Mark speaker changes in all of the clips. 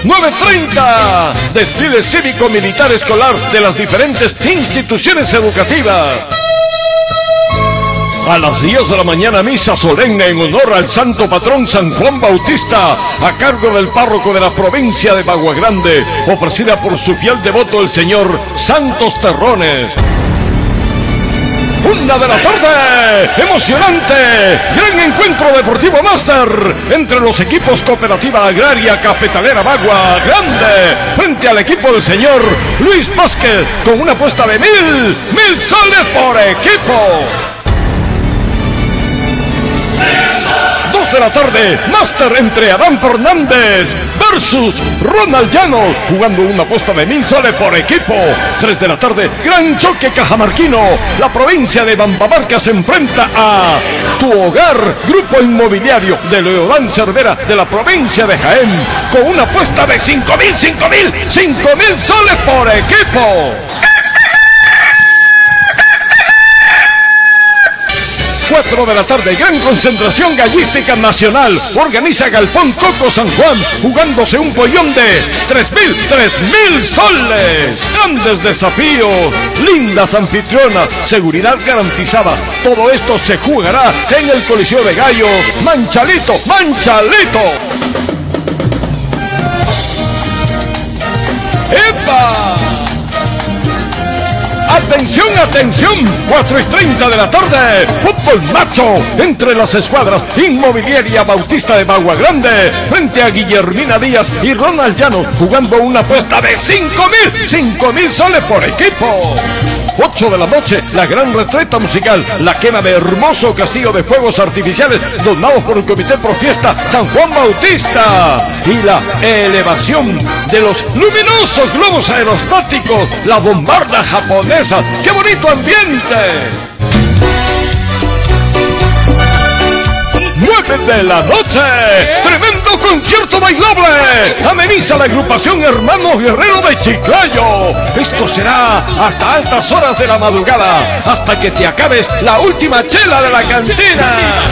Speaker 1: 9:30. Desfile cívico-militar escolar de las diferentes instituciones educativas. A las 10 de la mañana, misa solemne en honor al santo patrón San Juan Bautista, a cargo del párroco de la provincia de Bagua Grande, ofrecida por su fiel devoto el señor Santos Terrones. 1 de la tarde, emocionante, gran encuentro deportivo máster entre los equipos Cooperativa Agraria Cafetalera Bagua Grande frente al equipo del señor Luis Vázquez, con una apuesta de 1,000 soles por equipo. 2 de la tarde, máster entre Adán Fernández versus Ronald Llano, jugando una apuesta de 1,000 soles por equipo. 3 de la tarde, gran choque cajamarquino. La provincia de Bambamarca se enfrenta a Tu Hogar, grupo inmobiliario de Leodán Cervera de la provincia de Jaén, con una apuesta de 5,000 soles por equipo. 4 de la tarde, gran concentración gallística nacional. Organiza Galpón Coco San Juan, jugándose un pollón de 3,000 soles. Grandes desafíos, lindas anfitrionas, seguridad garantizada. Todo esto se jugará en el Coliseo de Gallo. Manchalito. ¡Epa! ¡Atención! 4:30 de la tarde, fútbol macho entre las escuadras Inmobiliaria Bautista de Bagua Grande frente a Guillermina Díaz y Ronald Llano, jugando una apuesta de 5,000 soles por equipo. 8 de la noche, la gran retreta musical, la quema de hermoso castillo de fuegos artificiales donados por el Comité Pro Fiesta San Juan Bautista y la elevación de los luminosos globos aerostáticos, la bombarda japonesa. ¡Qué bonito ambiente! 9 de la noche, tremendo concierto bailable. Ameniza la agrupación Hermanos Guerrero de Chiclayo. Esto será hasta altas horas de la madrugada, hasta que te acabes la última chela de la cantina.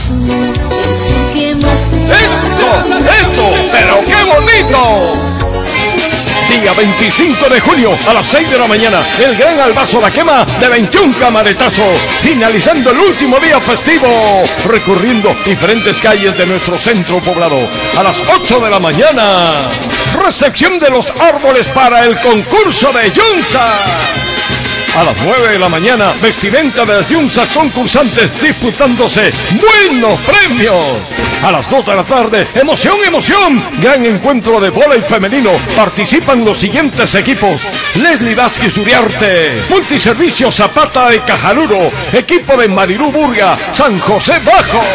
Speaker 1: ¡Eso! ¡Pero qué bonito! Día 25 de junio a las 6 de la mañana, el gran albazo La Quema de 21 camaretazos, finalizando el último día festivo, recorriendo diferentes calles de nuestro centro poblado. A las 8 de la mañana, recepción de los árboles para el concurso de Yunza. A las 9 de la mañana, vestimenta de las Yunzas concursantes disputándose buenos premios. A las 2 de la tarde, emoción, gran encuentro de vóley femenino. Participan los siguientes equipos: Leslie Vázquez Uriarte, Multiservicio Zapata de Cajaluro, equipo de Marirú Burga, San José Bajo.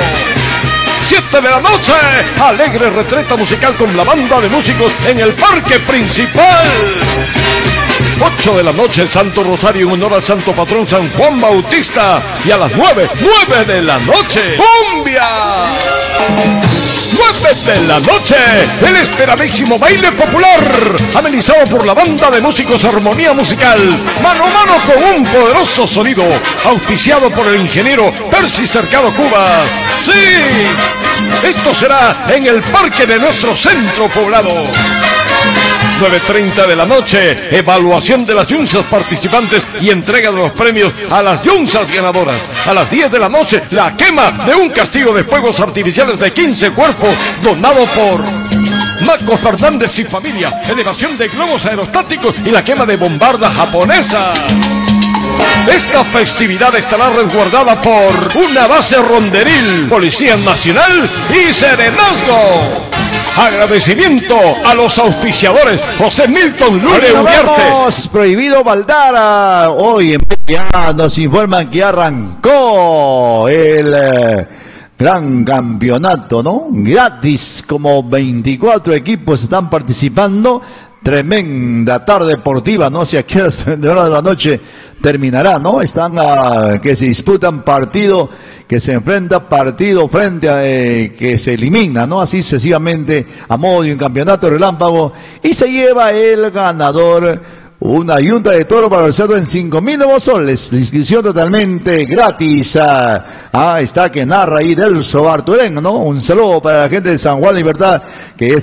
Speaker 1: 7 de la noche, alegre retreta musical con la banda de músicos en el parque principal. 8 de la noche, el Santo Rosario en honor al santo patrón San Juan Bautista. Y a las 9 de la noche, ¡cumbia! 9 de la noche, el esperadísimo baile popular, amenizado por la banda de músicos Armonía Musical, mano a mano con un poderoso sonido, auspiciado por el ingeniero Percy Cercado Cuba. ¡Sí! Esto será en el parque de nuestro centro poblado. 9:30 de la noche, evaluación de las Yunzas participantes y entrega de los premios a las Yunzas ganadoras. A las 10 de la noche, la quema de un castillo de fuegos artificiales de 15 cuerpos, donado por Marco Fernández y familia, elevación de globos aerostáticos y la quema de bombarda japonesa. Esta festividad estará resguardada por una base ronderil, Policía Nacional y Serenazgo. Agradecimiento a los auspiciadores: José Milton Lule Uriarte.
Speaker 2: Prohibido Valdara. Hoy ya nos informan que arrancó el gran campeonato, ¿no? Gratis, como 24 equipos están participando. Tremenda tarde deportiva, no sé a qué hora de la noche terminará, ¿no? Están que se disputan partido, que se enfrenta partido frente a que se elimina, ¿no? Así sucesivamente, a modo de un campeonato relámpago, y se lleva el ganador una yunta de toro para el cerdo en 5,000 nuevos soles. La inscripción totalmente gratis. Está que narra ahí Delso Bartolén, ¿no? Un saludo para la gente de San Juan Libertad, que es